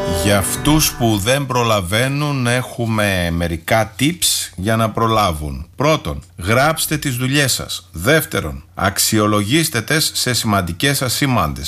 Για αυτούς που δεν προλαβαίνουν έχουμε μερικά tips για να προλάβουν. Πρώτον, γράψτε τις δουλειές σας. Δεύτερον, αξιολογήστε τες σε σημαντικές ασήμαντες.